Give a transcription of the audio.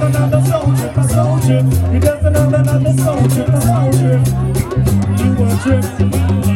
another soldier, a soldier. You're just another soldier, a soldier. You were tripped.